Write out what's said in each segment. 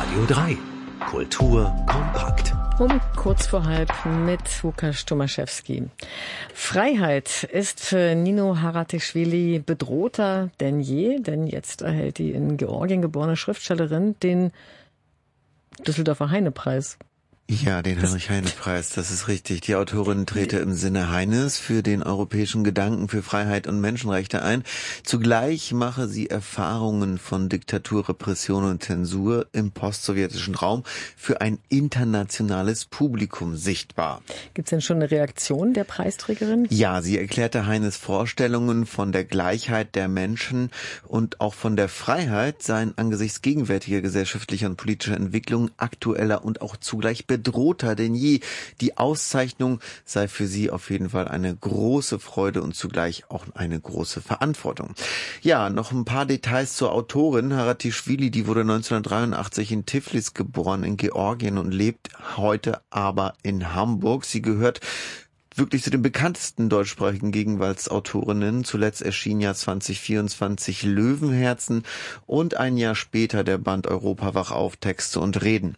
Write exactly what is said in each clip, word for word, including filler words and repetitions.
Radio drei. Kultur kompakt. Um kurz vor halb mit Łukasz Tomaszewski. Freiheit ist für Nino Haratischvili bedrohter denn je, denn jetzt erhält die in Georgien geborene Schriftstellerin den Düsseldorfer Heine-Preis. Ja, den Heinrich-Heine-Preis, das ist richtig. Die Autorin trete im Sinne Heines für den europäischen Gedanken für Freiheit und Menschenrechte ein. Zugleich mache sie Erfahrungen von Diktatur, Repression und Zensur im postsowjetischen Raum für ein internationales Publikum sichtbar. Gibt es denn schon eine Reaktion der Preisträgerin? Ja, sie erklärte Heines Vorstellungen von der Gleichheit der Menschen und auch von der Freiheit seien angesichts gegenwärtiger gesellschaftlicher und politischer Entwicklungen aktueller und auch zugleich bedrohter denn je. Die Auszeichnung sei für sie auf jeden Fall eine große Freude und zugleich auch eine große Verantwortung. Ja, noch ein paar Details zur Autorin. Haratischvili, die wurde neunzehnhundertdreiundachtzig in Tiflis geboren, in Georgien, und lebt heute aber in Hamburg. Sie gehört wirklich zu den bekanntesten deutschsprachigen Gegenwartsautorinnen. Zuletzt erschien ja zwanzig vierundzwanzig Löwenherzen und ein Jahr später der Band Europa wach auf, Texte und Reden.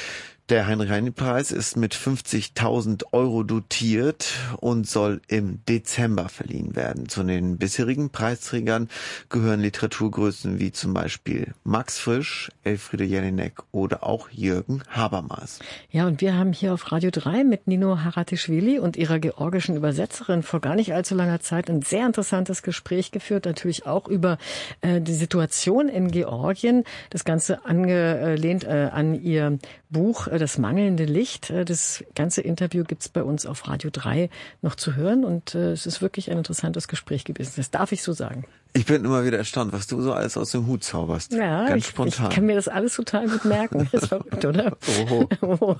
Der Heinrich-Heine-Preis ist mit fünfzigtausend Euro dotiert und soll im Dezember verliehen werden. Zu den bisherigen Preisträgern gehören Literaturgrößen wie zum Beispiel Max Frisch, Elfriede Jelinek oder auch Jürgen Habermas. Ja, und wir haben hier auf Radio drei mit Nino Haratischvili und ihrer georgischen Übersetzerin vor gar nicht allzu langer Zeit ein sehr interessantes Gespräch geführt, natürlich auch über äh, die Situation in Georgien. Das Ganze angelehnt äh, an ihr Buch Das mangelnde Licht. Das ganze Interview gibt's bei uns auf Radio drei noch zu hören und äh, es ist wirklich ein interessantes Gespräch gewesen. Das darf ich so sagen. Ich bin immer wieder erstaunt, was du so alles aus dem Hut zauberst. Ja, ganz ich, spontan. Ich kann mir das alles total gut merken. Das ist verrückt, oder? Oho. Oh.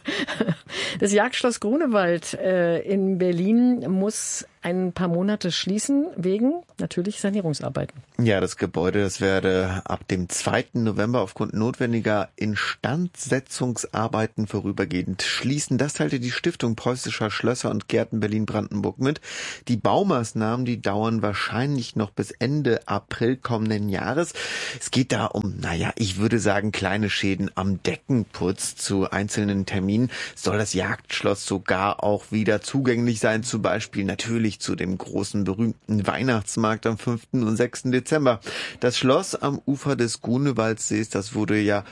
Das Jagdschloss Grunewald äh, in Berlin muss ein paar Monate schließen wegen natürlich Sanierungsarbeiten. Ja, das Gebäude, das werde ab dem zweiten November aufgrund notwendiger Instandsetzungsarbeiten vorübergehend schließen. Das teilte die Stiftung Preußischer Schlösser und Gärten Berlin-Brandenburg mit. Die Baumaßnahmen, die dauern wahrscheinlich noch bis Ende April kommenden Jahres. Es geht da um, naja, ich würde sagen, kleine Schäden am Deckenputz. Zu einzelnen Terminen soll das Jagdschloss sogar auch wieder zugänglich sein, zum Beispiel natürlich zu dem großen berühmten Weihnachtsmarkt am fünften und sechsten Dezember. Das Schloss am Ufer des Grunewaldsees, das wurde ja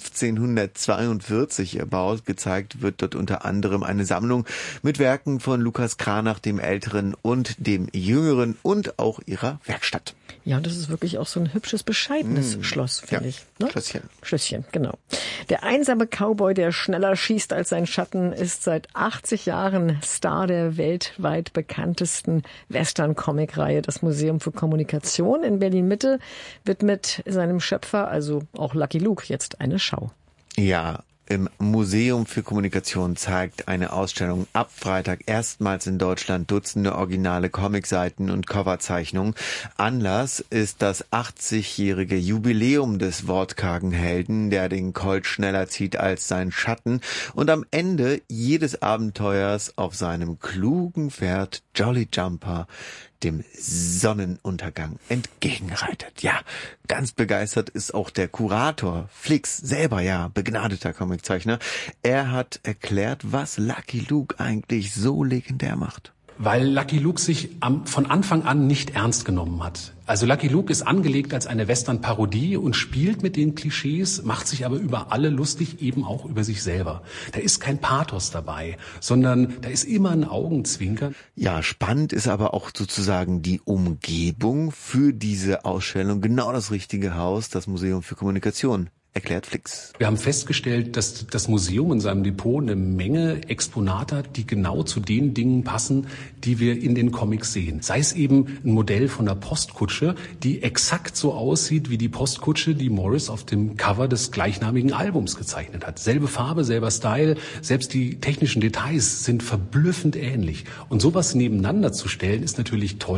fünfzehnhundertzweiundvierzig erbaut. Gezeigt wird dort unter anderem eine Sammlung mit Werken von Lukas Cranach, dem Älteren, und dem Jüngeren und auch ihrer Werkstatt. Ja, und das ist wirklich auch so ein hübsches, bescheidenes mm. Schloss, finde ja, ich. Ne? Schlösschen. Schlösschen, genau. Der einsame Cowboy, der schneller schießt als sein Schatten, ist seit achtzig Jahren Star der weltweit bekanntesten Western-Comic-Reihe. Das Museum für Kommunikation in Berlin-Mitte wird mit seinem Schöpfer, also auch Lucky Luke, jetzt eine Schau. Ja, im Museum für Kommunikation zeigt eine Ausstellung ab Freitag erstmals in Deutschland Dutzende originale Comicseiten und Coverzeichnungen. Anlass ist das achtzigjährige Jubiläum des wortkargen Helden, der den Colt schneller zieht als sein Schatten und am Ende jedes Abenteuers auf seinem klugen Pferd Jolly Jumper dem Sonnenuntergang entgegenreitet. Ja, ganz begeistert ist auch der Kurator Flix, selber ja begnadeter Comiczeichner. Er hat erklärt, was Lucky Luke eigentlich so legendär macht. Weil Lucky Luke sich am, von Anfang an nicht ernst genommen hat. Also Lucky Luke ist angelegt als eine Western-Parodie und spielt mit den Klischees, macht sich aber über alle lustig, eben auch über sich selber. Da ist kein Pathos dabei, sondern da ist immer ein Augenzwinkern. Ja, spannend ist aber auch sozusagen die Umgebung für diese Ausstellung. Genau das richtige Haus, das Museum für Kommunikation. Erklärt Flix. Wir haben festgestellt, dass das Museum in seinem Depot eine Menge Exponate hat, die genau zu den Dingen passen, die wir in den Comics sehen. Sei es eben ein Modell von der Postkutsche, die exakt so aussieht wie die Postkutsche, die Morris auf dem Cover des gleichnamigen Albums gezeichnet hat. Selbe Farbe, selber Style, selbst die technischen Details sind verblüffend ähnlich. Und sowas nebeneinander zu stellen, ist natürlich toll.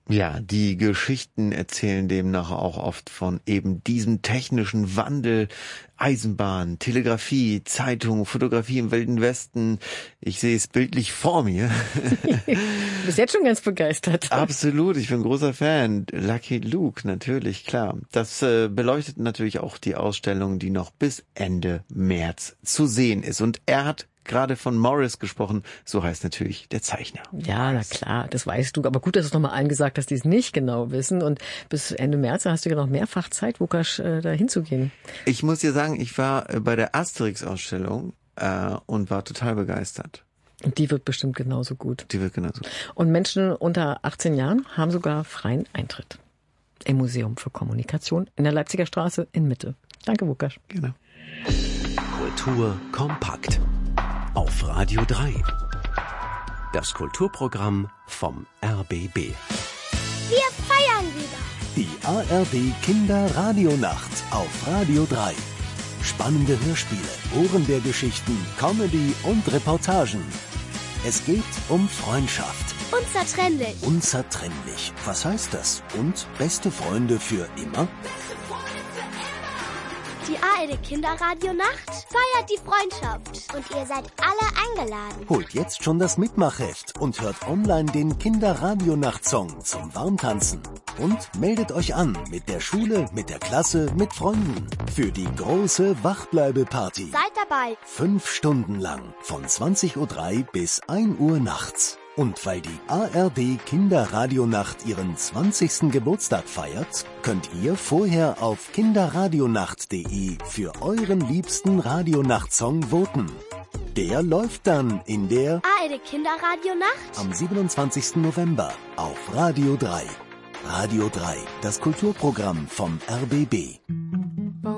Ja, die Geschichten erzählen demnach auch oft von eben diesem technischen Wandel. Eisenbahn, Telegrafie, Zeitung, Fotografie im Wilden Westen. Ich sehe es bildlich vor mir. Du bist jetzt schon ganz begeistert. Absolut, ich bin großer Fan. Lucky Luke, natürlich, klar. Das äh, beleuchtet natürlich auch die Ausstellung, die noch bis Ende März zu sehen ist. Und er hat gerade von Morris gesprochen, so heißt natürlich der Zeichner. Ja, na klar, das weißt du. Aber gut, dass du es nochmal allen gesagt hast, die es nicht genau wissen. Und bis Ende März hast du ja noch mehrfach Zeit, Łukasz, äh, da hinzugehen. Ich muss dir sagen, ich war bei der Asterix-Ausstellung äh, und war total begeistert. Und die wird bestimmt genauso gut. Die wird genauso gut. Und Menschen unter achtzehn Jahren haben sogar freien Eintritt im Museum für Kommunikation in der Leipziger Straße in Mitte. Danke, Łukasz. Genau. Kultur kompakt. Auf Radio drei. Das Kulturprogramm vom R B B. Wir feiern wieder. Die A R D Kinderradionacht auf Radio drei. Spannende Hörspiele, Ohrenbärgeschichten, Comedy und Reportagen. Es geht um Freundschaft. Unzertrennlich. Unzertrennlich. Was heißt das? Und beste Freunde für immer? Die A R D Kinderradionacht feiert die Freundschaft. Und ihr seid alle eingeladen. Holt jetzt schon das Mitmachheft und hört online den Kinderradionacht-Song zum Warmtanzen. Und meldet euch an mit der Schule, mit der Klasse, mit Freunden. Für die große Wachbleibe-Party. Seid dabei. Fünf Stunden lang. Von zwanzig Uhr drei bis ein Uhr nachts. Und weil die A R D Kinderradionacht ihren zwanzigsten Geburtstag feiert, könnt ihr vorher auf kinderradionacht punkt de für euren liebsten Radionachtsong voten. Der läuft dann in der A R D Kinderradionacht am siebenundzwanzigsten November auf Radio drei. Radio drei, das Kulturprogramm vom R B B.